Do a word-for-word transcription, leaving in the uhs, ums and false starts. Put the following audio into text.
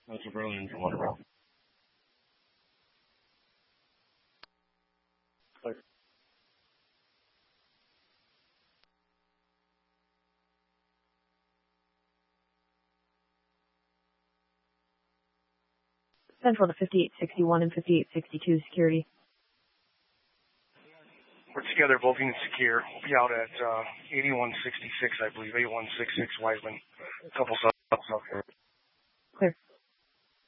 That's a brilliant one. Central to fifty-eight sixty-one and fifty-eight sixty-two security. We're together, booking and secure. Be out at uh, eighty-one sixty-six, I believe, eighty-one sixty-six Wiseman. A couple stops out here. Clear.